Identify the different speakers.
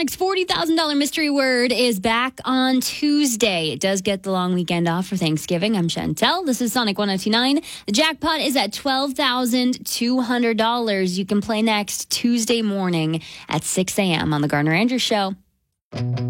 Speaker 1: Sonic's $40,000 mystery word is back on Tuesday. It does get the long weekend off for Thanksgiving. I'm Chantel. This is Sonic 102.9. The jackpot is at $12,200. You can play next Tuesday morning at 6 a.m. on The Gardner Andrews Show.